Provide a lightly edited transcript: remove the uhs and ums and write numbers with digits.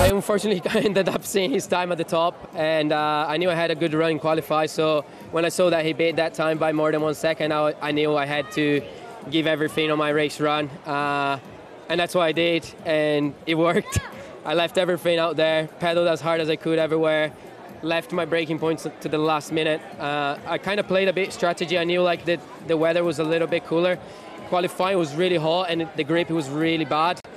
unfortunately ended up seeing his time at the top, and I knew I had a good run in qualify, so when I saw that he beat that time by more than 1 second, I knew I had to give everything on my race run, and that's what I did, and it worked. I left everything out there, pedaled as hard as I could everywhere, left my braking points to the last minute. I kind of played a bit strategy. I knew like the weather was a little bit cooler. Qualifying was really hot and the grip was really bad.